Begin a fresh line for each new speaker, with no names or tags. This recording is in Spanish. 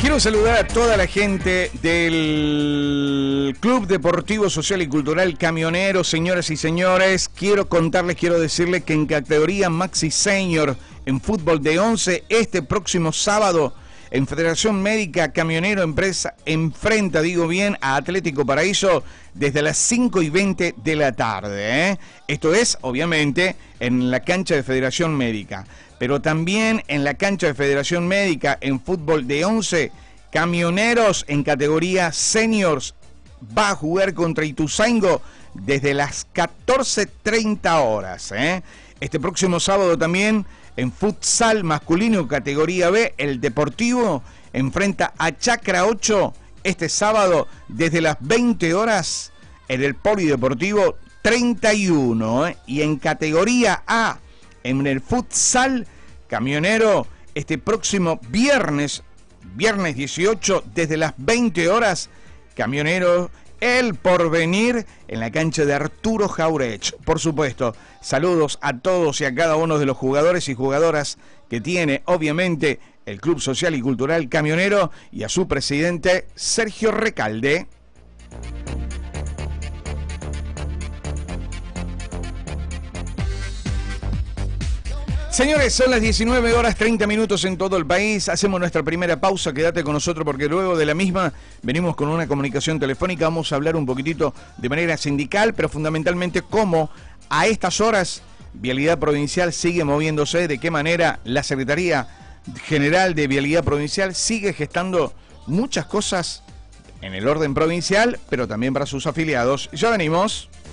Quiero saludar a toda la gente del Club Deportivo Social y Cultural Camionero, señoras y señores. Quiero decirles que en categoría Maxi Senior en fútbol de 11, este próximo sábado en Federación Médica Camionero Empresa enfrenta, a Atlético Paraíso desde las 5:20 de la tarde. Esto es, obviamente, en la cancha de Federación Médica. Pero también en la cancha de Federación Médica en fútbol de 11, Camioneros en categoría Seniors va a jugar contra Ituzaingó desde las 14:30 horas. Este próximo sábado también en futsal masculino categoría B, el Deportivo enfrenta a Chacra 8 este sábado desde las 20 horas en el Polideportivo 31. Y en categoría A, en el futsal camionero, este próximo viernes 18, desde las 20 horas, Camionero El Porvenir en la cancha de Arturo Jauregui. Por supuesto, saludos a todos y a cada uno de los jugadores y jugadoras que tiene, obviamente, el Club Social y Cultural Camionero y a su presidente, Sergio Recalde. Señores, son las 19:30 en todo el país. Hacemos nuestra primera pausa. Quédate con nosotros porque luego de la misma venimos con una comunicación telefónica. Vamos a hablar un poquitito de manera sindical, pero fundamentalmente cómo a estas horas Vialidad Provincial sigue moviéndose, de qué manera la Secretaría General de Vialidad Provincial sigue gestando muchas cosas en el orden provincial, pero también para sus afiliados. Ya venimos.